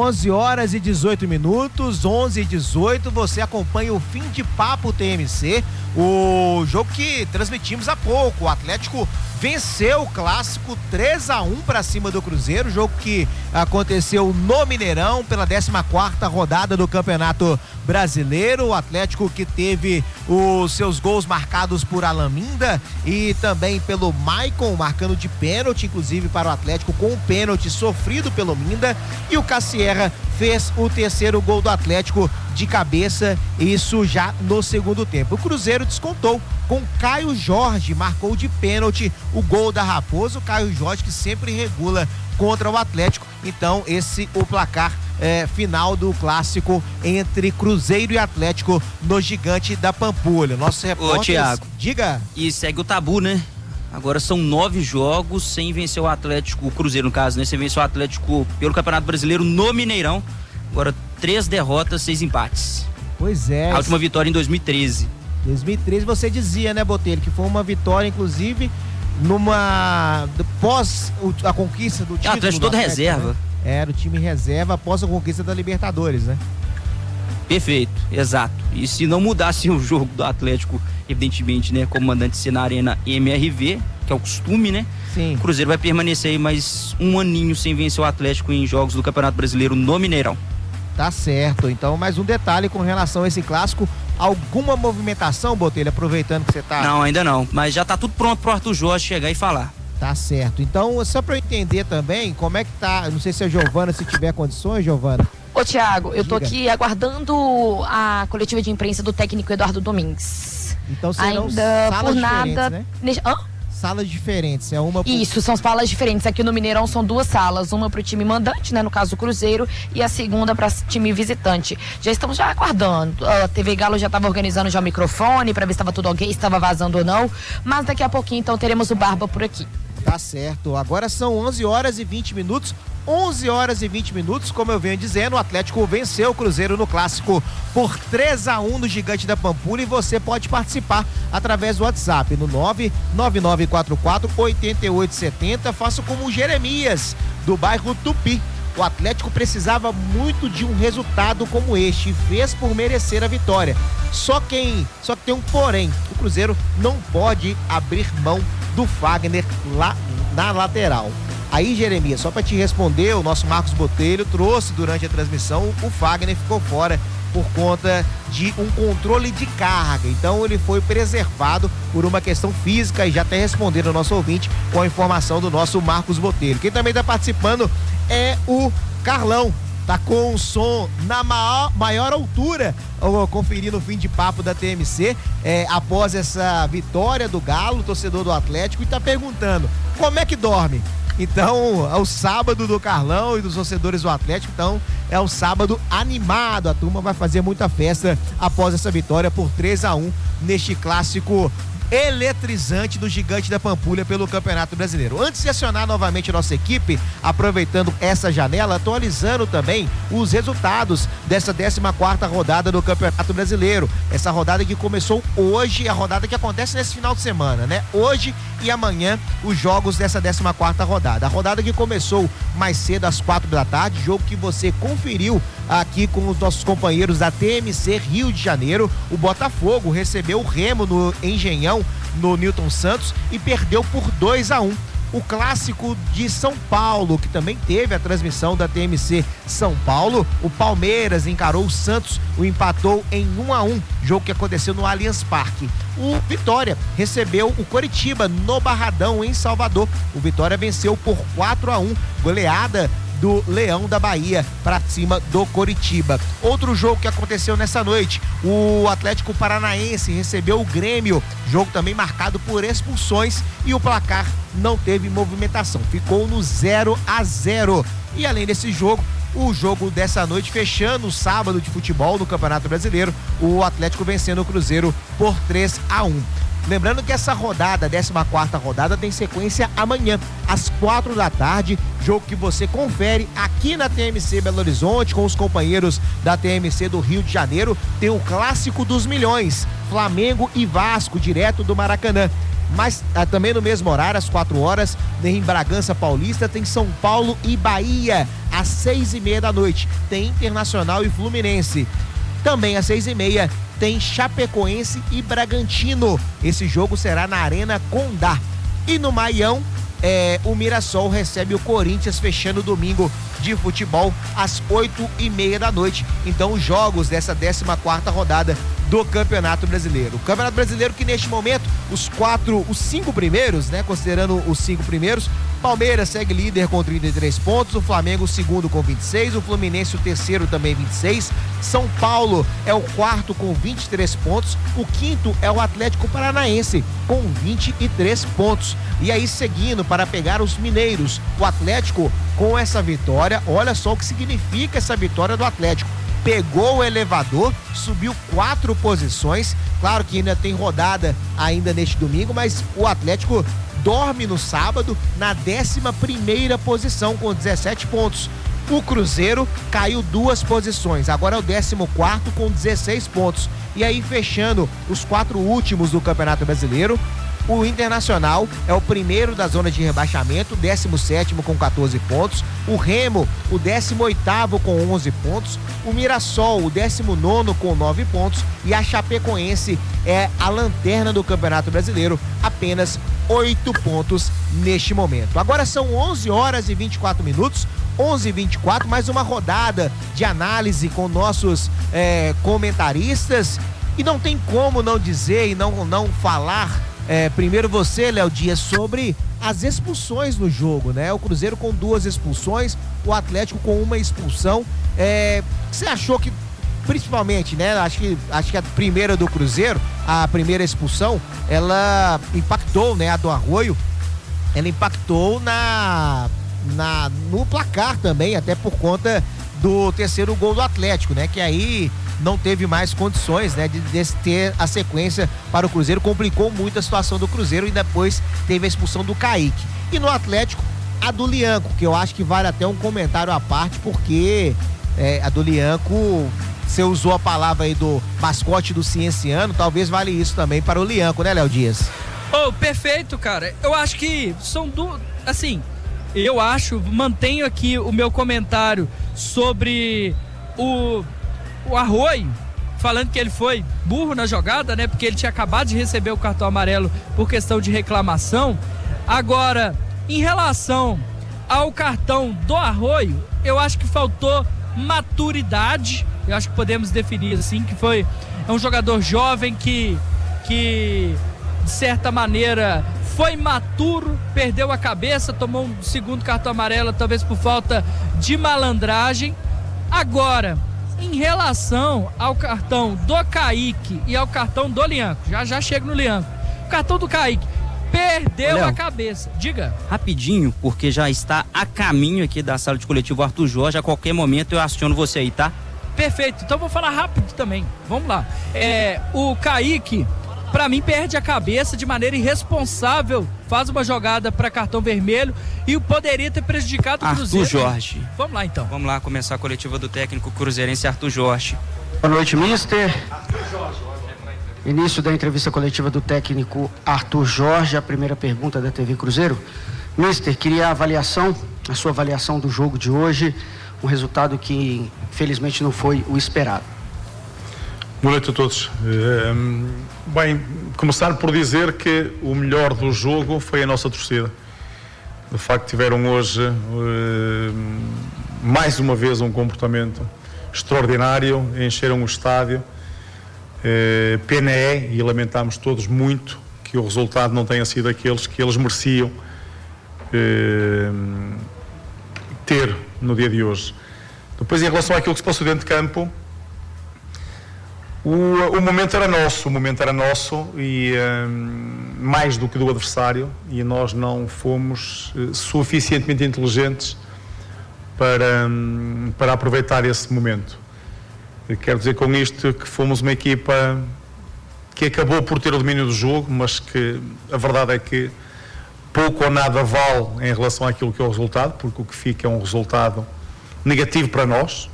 11h18, 11h18, você acompanha o Fim de Papo TMC, o jogo que transmitimos há pouco. O Atlético venceu o clássico 3-1 para cima do Cruzeiro, jogo que aconteceu no Mineirão pela 14ª rodada do Campeonato Brasileiro. O Atlético que teve os seus gols marcados por Alaminda e também pelo Maicon, marcando de pênalti, inclusive para o Atlético, com um pênalti sofrido pelo Minda, e o Cassierra fez o terceiro gol do Atlético de cabeça, isso já no segundo tempo. O Cruzeiro descontou com Caio Jorge, marcou de pênalti o gol da Raposa. O Caio Jorge que sempre regula contra o Atlético. Então esse o placar final do clássico entre Cruzeiro e Atlético no Gigante da Pampulha. Nosso repórter... Ô, Thiago, diga. E segue o tabu, né? Agora são 9 jogos sem vencer o Atlético, o Cruzeiro no caso, né? Sem vencer o Atlético pelo Campeonato Brasileiro no Mineirão. Agora 3 derrotas, 6 empates. Pois é. A última vitória em 2013. 2013 você dizia, né, Botelho, que foi uma vitória, inclusive, pós a conquista do título. Atlético todo reserva. Né? Era o time reserva após a conquista da Libertadores, né? Perfeito, exato. E se não mudasse o jogo do Atlético, evidentemente, né, como mandante ser na Arena MRV, que é o costume, né? Sim. O Cruzeiro vai permanecer aí mais um aninho sem vencer o Atlético em jogos do Campeonato Brasileiro no Mineirão. Tá certo. Então, mais um detalhe com relação a esse clássico. Alguma movimentação, Botelho, aproveitando que você tá... Não, ainda não. Mas já tá tudo pronto pro Arthur Jorge chegar e falar. Tá certo. Então, só pra eu entender também, como é que tá... Não sei se a Giovana, se tiver condições, Giovana. Ô, Thiago, eu tô aqui aguardando a coletiva de imprensa do técnico Eduardo Domingues. Então, serão ainda salas por diferentes, nada... né? Hã? Salas diferentes, é uma... Isso, são salas diferentes. Aqui no Mineirão são 2 salas, uma pro time mandante, né, no caso do Cruzeiro, e a segunda para time visitante. Já estamos aguardando. A TV Galo já estava organizando já o microfone para ver se estava tudo ok, se estava vazando ou não, mas daqui a pouquinho então teremos o Barba por aqui. Tá certo. Agora são 11 horas e 20 minutos. 11 horas e 20 minutos, como eu venho dizendo, o Atlético venceu o Cruzeiro no clássico por 3-1 no Gigante da Pampulha, e você pode participar através do WhatsApp no 99944-8870. Faça como o Jeremias, do bairro Tupi. O Atlético precisava muito de um resultado como este e fez por merecer a vitória. Só que tem um porém: o Cruzeiro não pode abrir mão do Fagner lá na lateral. Aí, Jeremias, só para te responder, o nosso Marcos Botelho trouxe durante a transmissão, o Fagner ficou fora por conta de um controle de carga. Então ele foi preservado por uma questão física, e já até respondendo ao nosso ouvinte com a informação do nosso Marcos Botelho. Quem também está participando é o Carlão. Tá com o som na maior altura, conferindo o fim de papo da TMC, após essa vitória do Galo, torcedor do Atlético, e tá perguntando como é que dorme. Então, é o sábado do Carlão e dos torcedores do Atlético. Então, é um sábado animado. A turma vai fazer muita festa após essa vitória por 3-1 neste clássico eletrizante do Gigante da Pampulha pelo Campeonato Brasileiro. Antes de acionar novamente a nossa equipe, aproveitando essa janela, atualizando também os resultados dessa 14ª rodada do Campeonato Brasileiro. Essa rodada que começou hoje, a rodada que acontece nesse final de semana, né? Hoje e amanhã, os jogos dessa 14ª rodada. A rodada que começou mais cedo, às 4 da tarde, jogo que você conferiu aqui com os nossos companheiros da TMC Rio de Janeiro. O Botafogo recebeu o Remo no Engenhão, no Newton Santos, e perdeu por 2-1. O clássico de São Paulo, que também teve a transmissão da TMC São Paulo, o Palmeiras encarou o Santos, o empatou em 1-1, jogo que aconteceu no Allianz Parque. O Vitória recebeu o Coritiba no Barradão, em Salvador. O Vitória venceu por 4-1, goleada do Leão da Bahia para cima do Coritiba. Outro jogo que aconteceu nessa noite, o Atlético Paranaense recebeu o Grêmio, jogo também marcado por expulsões, e o placar não teve movimentação, ficou no 0-0. E além desse jogo, o jogo dessa noite, fechando o sábado de futebol no Campeonato Brasileiro, o Atlético vencendo o Cruzeiro por 3-1. Lembrando que essa rodada, 14ª rodada, tem sequência amanhã, às 4 da tarde, jogo que você confere aqui na TMC Belo Horizonte, com os companheiros da TMC do Rio de Janeiro. Tem o Clássico dos Milhões, Flamengo e Vasco, direto do Maracanã. Mas também no mesmo horário, às 4 horas, em Bragança Paulista, tem São Paulo e Bahia, às 6:30 da noite. Tem Internacional e Fluminense. Também às 6:30 tem Chapecoense e Bragantino. Esse jogo será na Arena Condá. E no Maião, o Mirassol recebe o Corinthians, fechando o domingo de futebol às 8h30 da noite. Então, os jogos dessa 14ª rodada do Campeonato Brasileiro. O Campeonato Brasileiro que neste momento, os 5 primeiros, né? Considerando os 5 primeiros, Palmeiras segue líder com 33 pontos, o Flamengo o segundo com 26, o Fluminense o terceiro também 26, São Paulo é o quarto com 23 pontos, o quinto é o Atlético Paranaense com 23 pontos. E aí seguindo para pegar os mineiros, o Atlético com essa vitória, olha só o que significa essa vitória do Atlético. Pegou o elevador, subiu 4 posições, claro que ainda tem rodada ainda neste domingo, mas o Atlético dorme no sábado na 11ª posição com 17 pontos. O Cruzeiro caiu 2 posições, agora é o 14º com 16 pontos. E aí fechando os 4 últimos do Campeonato Brasileiro, o Internacional é o primeiro da zona de rebaixamento, 17º com 14 pontos. O Remo, o 18º com 11 pontos. O Mirassol, o 19º com 9 pontos. E a Chapecoense é a lanterna do Campeonato Brasileiro, apenas 8 pontos neste momento. Agora são 11h24, 11h24, mais uma rodada de análise com nossos comentaristas. E não tem como não dizer e não falar. Primeiro você, Léo Dias, sobre as expulsões no jogo, né? O Cruzeiro com 2 expulsões, o Atlético com 1 expulsão. Você achou que, principalmente, né? Acho que a primeira do Cruzeiro, a primeira expulsão, ela impactou, né? A do Arroio, ela impactou no placar também, até por conta do terceiro gol do Atlético, né? Que aí não teve mais condições, né, de ter a sequência para o Cruzeiro, complicou muito a situação do Cruzeiro e depois teve a expulsão do Kaique. E no Atlético, a do Lianco, que eu acho que vale até um comentário à parte, porque a do Lianco, você usou a palavra aí do mascote do Cienciano, talvez vale isso também para o Lianco, né, Léo Dias? Perfeito, cara. Eu acho que são mantenho aqui o meu comentário sobre o Arroio, falando que ele foi burro na jogada, né? Porque ele tinha acabado de receber o cartão amarelo por questão de reclamação. Agora, em relação ao cartão do Arroio, eu acho que faltou maturidade. Eu acho que podemos definir assim, que é um jogador jovem que de certa maneira foi maturo, perdeu a cabeça, tomou um segundo cartão amarelo, talvez por falta de malandragem. Agora, em relação ao cartão do Kaique e ao cartão do Lianco, já chego no Lianco. O cartão do Kaique perdeu Léo, a cabeça. Diga. Rapidinho, porque já está a caminho aqui da sala de coletivo Arthur Jorge. A qualquer momento eu aciono você aí, tá? Perfeito, então vou falar rápido também. Vamos lá. O Kaique, pra mim, perde a cabeça de maneira irresponsável, faz uma jogada para cartão vermelho e poderia ter prejudicado o Cruzeiro. Arthur Jorge. Vamos lá, então. Vamos lá começar a coletiva do técnico cruzeirense Arthur Jorge. Boa noite, mister. Início da entrevista coletiva do técnico Arthur Jorge, a primeira pergunta da TV Cruzeiro. Mister, queria a sua avaliação do jogo de hoje, um resultado que infelizmente não foi o esperado. Boa noite a todos. Bem, começar por dizer que o melhor do jogo foi a nossa torcida. De facto, tiveram hoje mais uma vez um comportamento extraordinário, encheram o estádio. Pena é, e lamentamos todos muito, que o resultado não tenha sido aqueles que eles mereciam ter no dia de hoje. Depois, em relação àquilo que se passou dentro de campo, o momento era nosso e mais do que do adversário, e nós não fomos suficientemente inteligentes para aproveitar esse momento. Quero dizer com isto que fomos uma equipa que acabou por ter o domínio do jogo, mas que a verdade é que pouco ou nada vale em relação àquilo que é o resultado, porque o que fica é um resultado negativo para nós,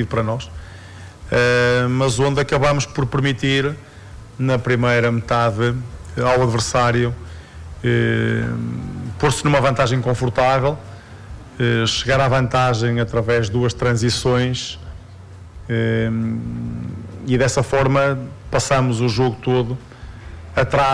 mas onde acabamos por permitir, na primeira metade, ao adversário pôr-se numa vantagem confortável, chegar à vantagem através de 2 transições, e dessa forma passamos o jogo todo atrás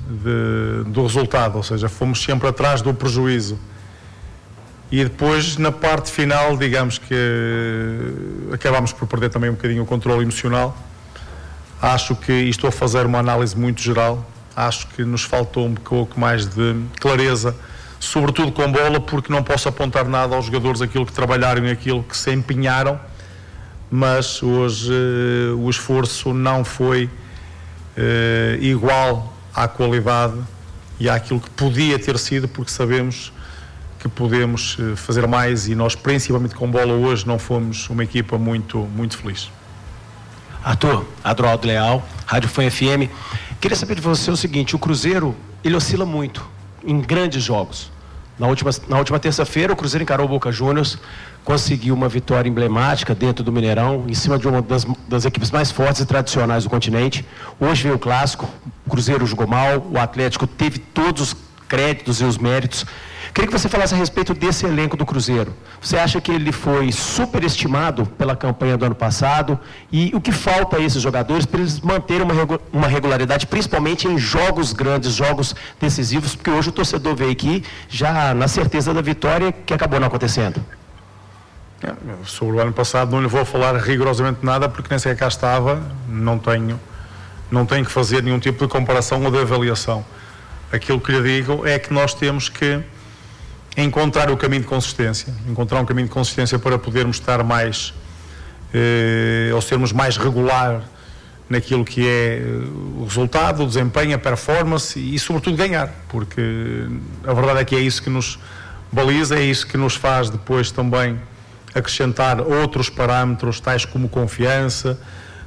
do resultado, ou seja, fomos sempre atrás do prejuízo. E depois, na parte final, digamos que acabámos por perder também um bocadinho o controle emocional. Acho que, e estou a fazer uma análise muito geral, acho que nos faltou um pouco mais de clareza, sobretudo com bola, porque não posso apontar nada aos jogadores aquilo que trabalharam e aquilo que se empenharam, mas hoje o esforço não foi igual à qualidade e àquilo que podia ter sido, porque sabemos que podemos fazer mais e nós, principalmente com bola, hoje não fomos uma equipa muito feliz. Arthur, Adroaldo Leal, Rádio Fã FM. Queria saber de você o seguinte: o Cruzeiro, ele oscila muito em grandes jogos. Na última terça-feira, o Cruzeiro encarou o Boca Juniors, conseguiu uma vitória emblemática dentro do Mineirão, em cima de uma das equipes mais fortes e tradicionais do continente. Hoje veio o Clássico, o Cruzeiro jogou mal, o Atlético teve todos os créditos e os méritos. Queria que você falasse a respeito desse elenco do Cruzeiro. Você acha que ele foi superestimado pela campanha do ano passado? E o que falta a esses jogadores para eles manterem uma regularidade, principalmente em jogos grandes, jogos decisivos? Porque hoje o torcedor veio aqui já na certeza da vitória, que acabou não acontecendo. Sobre o ano passado não lhe vou falar rigorosamente nada, porque nem sequer cá estava, não tenho que fazer nenhum tipo de comparação ou de avaliação. Aquilo que lhe digo é que nós temos que encontrar o caminho de consistência, para podermos estar mais, ou sermos mais regular naquilo que é o resultado, o desempenho, a performance e sobretudo ganhar, porque a verdade é que é isso que nos baliza, é isso que nos faz depois também acrescentar outros parâmetros, tais como confiança,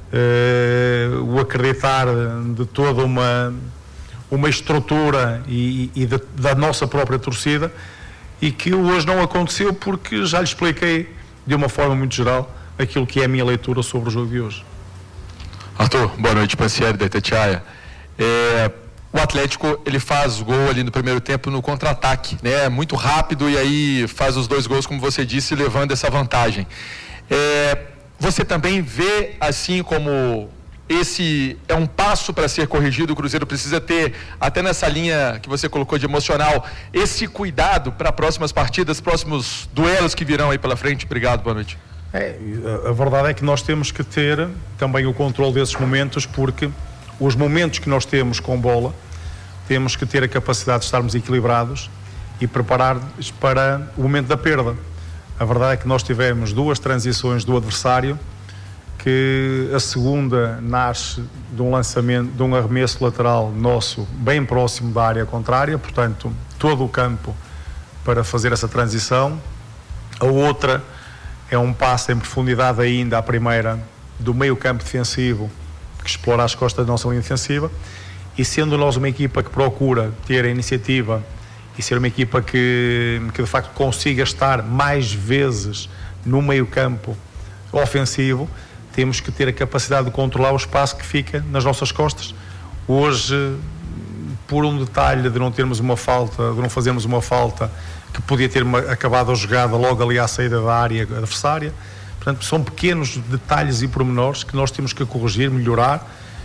o acreditar de toda uma estrutura e da nossa própria torcida, e que hoje não aconteceu porque já lhe expliquei de uma forma muito geral aquilo que é a minha leitura sobre o jogo de hoje. Arthur, boa noite, Pansieri da Itatiaia. O Atlético, ele faz gol ali no primeiro tempo no contra-ataque, né? Muito rápido, e aí faz os 2 gols, como você disse, levando essa vantagem. Você também vê assim como esse é um passo para ser corrigido? O Cruzeiro precisa ter, até nessa linha que você colocou de emocional, esse cuidado para próximas partidas, próximos duelos que virão aí pela frente? Obrigado, boa noite. A verdade é que nós temos que ter também o controle desses momentos, porque os momentos que nós temos com bola, temos que ter a capacidade de estarmos equilibrados e preparados para o momento da perda. A verdade é que nós tivemos 2 transições do adversário, que a segunda nasce de um lançamento, de um arremesso lateral nosso, bem próximo da área contrária, portanto, todo o campo para fazer essa transição. A outra é um passe em profundidade ainda, à primeira, do meio campo defensivo, que explora as costas da nossa linha defensiva, e sendo nós uma equipa que procura ter a iniciativa e ser uma equipa que de facto consiga estar mais vezes no meio campo ofensivo, temos que ter a capacidade de controlar o espaço que fica nas nossas costas. Hoje, por um detalhe de não termos uma falta, de não fazermos uma falta que podia ter acabado a jogada logo ali à saída da área adversária, portanto, são pequenos detalhes e pormenores que nós temos que corrigir, melhorar,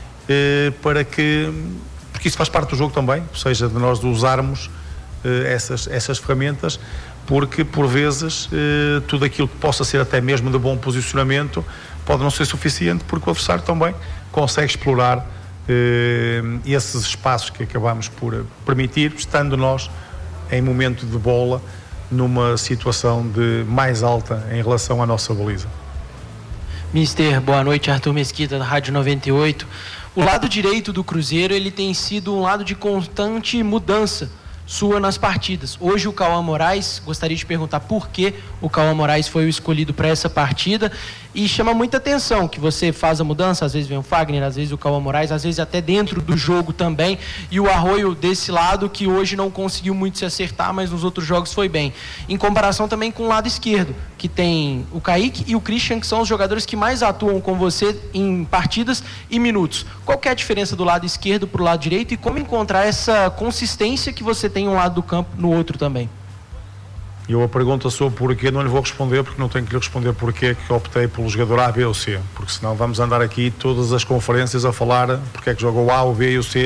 porque isso faz parte do jogo também, ou seja, de nós usarmos essas ferramentas, porque por vezes tudo aquilo que possa ser até mesmo de bom posicionamento pode não ser suficiente, porque o adversário também consegue explorar esses espaços que acabamos por permitir, estando nós em momento de bola numa situação de mais alta em relação à nossa baliza. Mister, boa noite, Arthur Mesquita da Rádio 98. O lado direito do Cruzeiro, ele tem sido um lado de constante mudança sua nas partidas. Hoje o Cauã Moraes, gostaria de perguntar por que o Cauã Moraes foi o escolhido para essa partida, e chama muita atenção que você faz a mudança, às vezes vem o Fagner, às vezes o Cauã Moraes, às vezes até dentro do jogo também, e o Arroio desse lado, que hoje não conseguiu muito se acertar, mas nos outros jogos foi bem. Em comparação também com o lado esquerdo, que tem o Kaique e o Christian, que são os jogadores que mais atuam com você em partidas e minutos. Qual que é a diferença do lado esquerdo para o lado direito, e como encontrar essa consistência que você tem um lado do campo no outro também? Eu a pergunta sobre porquê não lhe vou responder, porque não tenho que lhe responder porquê que optei pelo jogador A, B ou C, porque senão vamos andar aqui todas as conferências a falar porque é que joga o A, o B e o C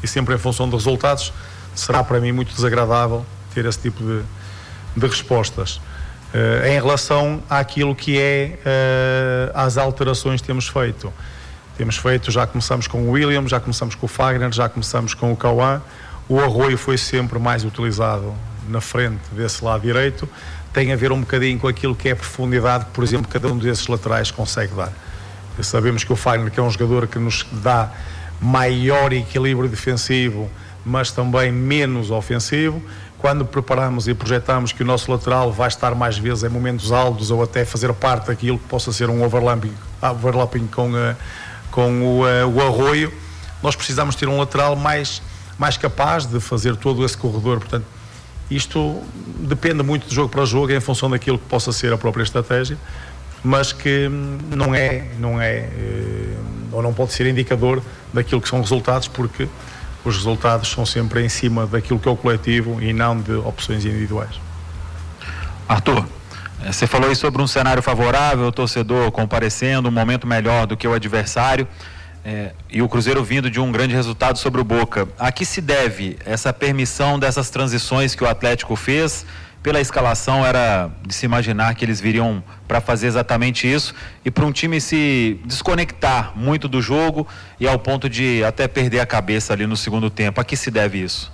e sempre em função de resultados, será para mim muito desagradável ter esse tipo de respostas. Em relação àquilo que é às alterações que temos feito, já começamos com o William, já começamos com o Fagner, já começamos com o Cauã. O Arroio foi sempre mais utilizado na frente desse lado direito. Tem a ver um bocadinho com aquilo que é a profundidade que, por exemplo, cada um desses laterais consegue dar. Sabemos que o Fagner, que é um jogador que nos dá maior equilíbrio defensivo, mas também menos ofensivo. Quando preparamos e projetamos que o nosso lateral vai estar mais vezes em momentos altos ou até fazer parte daquilo que possa ser um overlapping com o Arroio, nós precisamos ter um lateral mais capaz de fazer todo esse corredor. Portanto, isto depende muito de jogo para jogo, em função daquilo que possa ser a própria estratégia, mas que não é ou não pode ser indicador daquilo que são resultados, porque os resultados são sempre em cima daquilo que é o coletivo e não de opções individuais. Arthur, você falou aí sobre um cenário favorável, o torcedor comparecendo, um momento melhor do que o adversário, e o Cruzeiro vindo de um grande resultado sobre o Boca. A que se deve essa permissão dessas transições que o Atlético fez? Pela escalação era de se imaginar que eles viriam para fazer exatamente isso, e para um time se desconectar muito do jogo e ao ponto de até perder a cabeça ali no segundo tempo. A que se deve isso?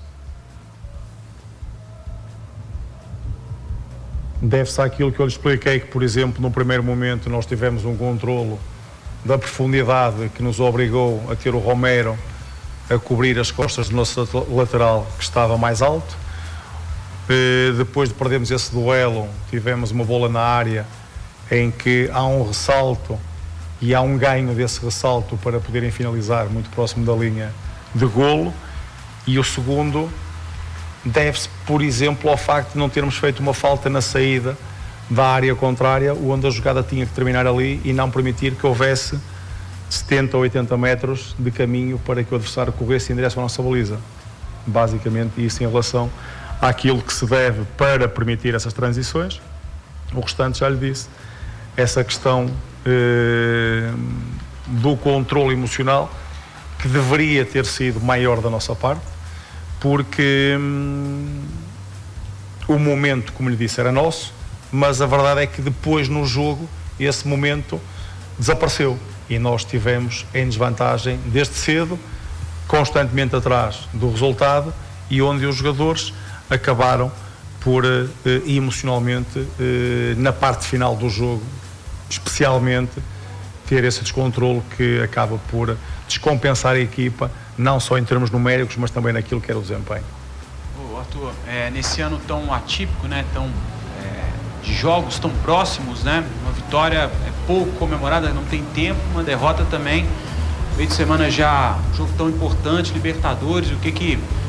Deve-se àquilo que eu lhe expliquei, que, por exemplo, no primeiro momento nós tivemos um controlo da profundidade que nos obrigou a ter o Romero a cobrir as costas do nosso lateral, que estava mais alto. Depois de perdermos esse duelo, tivemos uma bola na área em que há um ressalto e há um ganho desse ressalto para poderem finalizar muito próximo da linha de golo. E o segundo deve-se, por exemplo, ao facto de não termos feito uma falta na saída da área contrária, onde a jogada tinha que terminar ali, e não permitir que houvesse 70 ou 80 metros de caminho para que o adversário corresse em direção à nossa baliza. Basicamente isso em relação àquilo que se deve para permitir essas transições. O restante já lhe disse, essa questão do controle emocional, que deveria ter sido maior da nossa parte, porque o momento, como lhe disse, era nosso, mas a verdade é que depois no jogo esse momento desapareceu e nós estivemos em desvantagem desde cedo, constantemente atrás do resultado, e onde os jogadores acabaram por emocionalmente, na parte final do jogo, especialmente, ter esse descontrole que acaba por descompensar a equipa, não só em termos numéricos, mas também naquilo que era o desempenho. Arthur, nesse ano tão atípico, né, de jogos tão próximos, né, uma vitória é pouco comemorada, não tem tempo, uma derrota também, meio de semana já, um jogo tão importante, Libertadores, o que